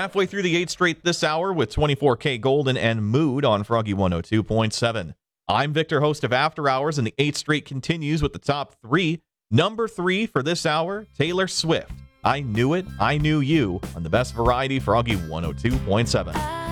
Halfway through the 8th straight this hour with 24K Golden and Mood on Froggy 102.7. I'm Victor, host of After Hours, and the 8th straight continues with the top 3. Number 3 for this hour, Taylor Swift. I Knew It, I Knew You on the best variety, Froggy 102.7.